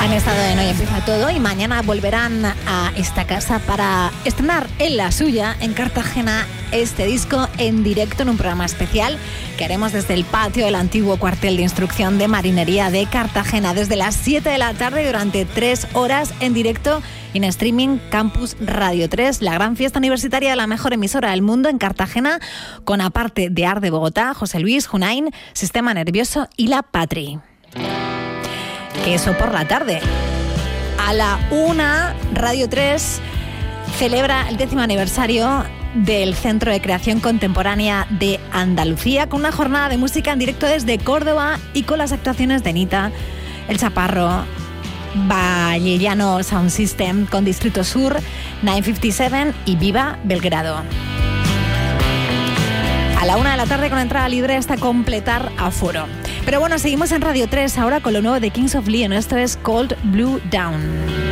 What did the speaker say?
Han estado en Hoy Empieza Todo y mañana volverán a esta casa para estrenar en la suya, en Cartagena, este disco en directo en un programa especial que haremos desde el patio del antiguo cuartel de instrucción de Marinería de Cartagena desde las 7 de la tarde durante 3 horas en directo en streaming Campus Radio 3, la gran fiesta universitaria de la mejor emisora del mundo en Cartagena, con aparte de AR de Bogotá, José Luis, Junain, Sistema Nervioso y La Patri. Que eso por la tarde. A la 1, Radio 3 celebra el 10º aniversario del Centro de Creación Contemporánea de Andalucía, con una jornada de música en directo desde Córdoba y con las actuaciones de Nita, El Chaparro, Valleillano Sound System, con Distrito Sur, 957 y Viva Belgrado. A la 1 de la tarde con entrada libre hasta completar aforo. Pero bueno, seguimos en Radio 3 ahora con lo nuevo de Kings of Leon. Esto es Cold Blue Down.